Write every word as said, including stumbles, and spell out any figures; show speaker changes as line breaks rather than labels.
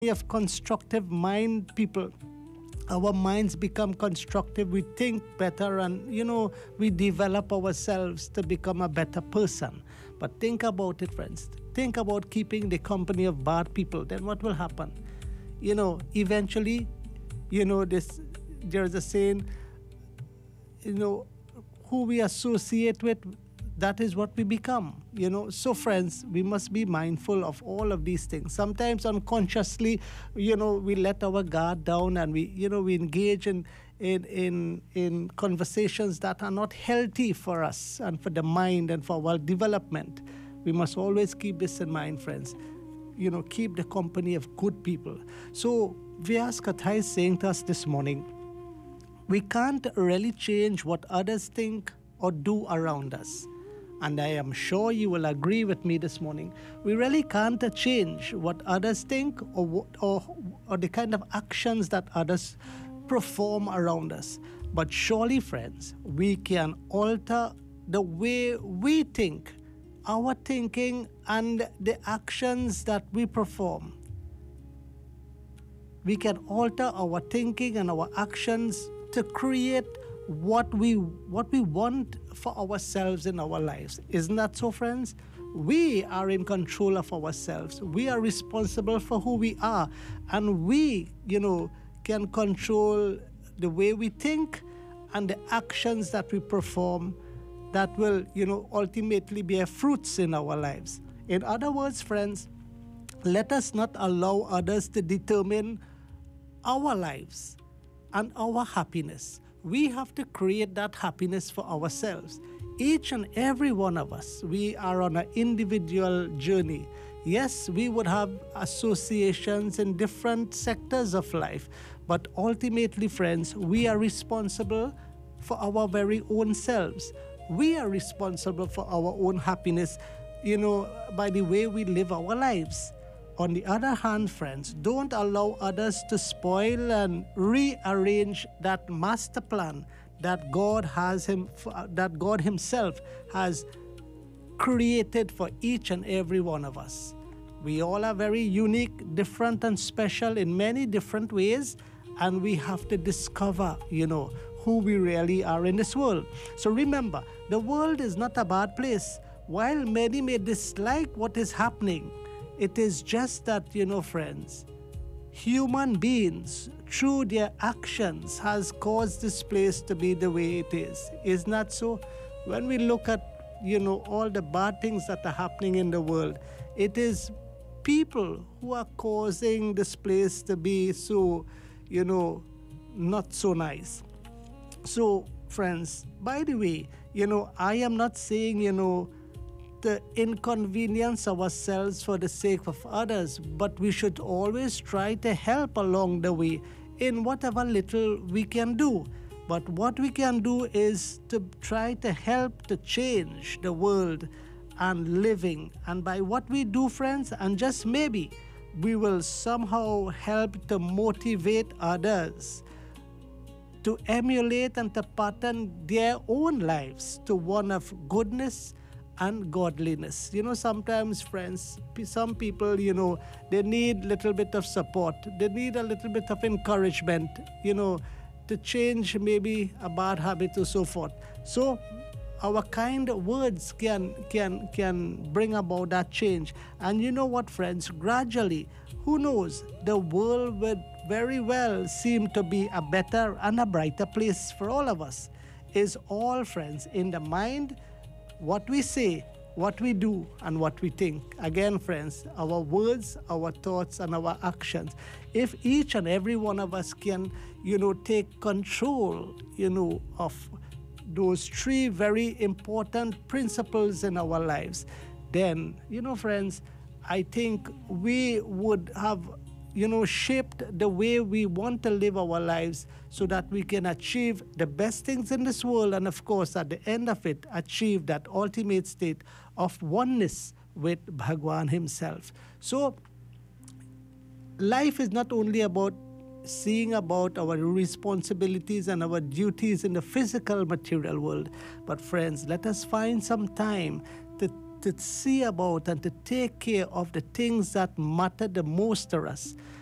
of constructive mind people. Our minds become constructive, we think better, and you know we develop ourselves to become a better person. But think about it, friends. Think about keeping the company of bad people. Then what will happen? You know, eventually, you know this. There's a saying, you know, who we associate with, that is what we become, you know. So friends, we must be mindful of all of these things. Sometimes unconsciously, you know, we let our guard down, and we, you know, we engage in in in in conversations that are not healthy for us and for the mind and for our development. We must always keep this in mind, friends. You know, keep the company of good people. So Vyaskatha is saying to us this morning, we can't really change what others think or do around us. And I am sure you will agree with me this morning. We really can't change what others think, or, or, or the kind of actions that others perform around us. But surely, friends, we can alter the way we think, our thinking, and the actions that we perform. We can alter our thinking and our actions to create what we what we want for ourselves in our lives. Isn't that so, friends? We are in control of ourselves. We are responsible for who we are, and we, you know, can control the way we think and the actions that we perform that will, you know, ultimately bear fruits in our lives. In other words, friends, let us not allow others to determine our lives and our happiness. We have to create that happiness for ourselves. Each and every one of us, we are on an individual journey. Yes, we would have associations in different sectors of life, but ultimately, friends, we are responsible for our very own selves. We are responsible for our own happiness, you know, by the way we live our lives. On the other hand, friends, don't allow others to spoil and rearrange that master plan that God has him that God himself has created for each and every one of us. We all are very unique, different, and special in many different ways, and we have to discover, you know, who we really are in this world. So remember, the world is not a bad place. While many may dislike what is happening, it is just that, you know, friends, human beings, through their actions, has caused this place to be the way it is. Isn't that so? When we look at, you know, all the bad things that are happening in the world, it is people who are causing this place to be so, you know, not so nice. So, friends, by the way, you know, I am not saying, you know, to inconvenience ourselves for the sake of others, but we should always try to help along the way in whatever little we can do. But what we can do is to try to help to change the world and living. And by what we do, friends, and just maybe, we will somehow help to motivate others to emulate and to pattern their own lives to one of goodness and godliness. You know, sometimes, friends, some people, you know, they need a little bit of support. They need a little bit of encouragement, you know, to change maybe a bad habit or so forth. So our kind words can can can bring about that change. And you know what, friends, gradually, who knows, the world will very well seem to be a better and a brighter place for all of us. Is all, friends, in the mind, what we say, what we do, and what we think. Again, friends, our words, our thoughts, and our actions. If each and every one of us can, you know, take control, you know, of those three very important principles in our lives, then, you know, friends, I think we would have, you know, shaped the way we want to live our lives so that we can achieve the best things in this world, and of course, at the end of it, achieve that ultimate state of oneness with Bhagwan himself. So, life is not only about seeing about our responsibilities and our duties in the physical material world, but friends, let us find some time to to see about and to take care of the things that matter the most to us.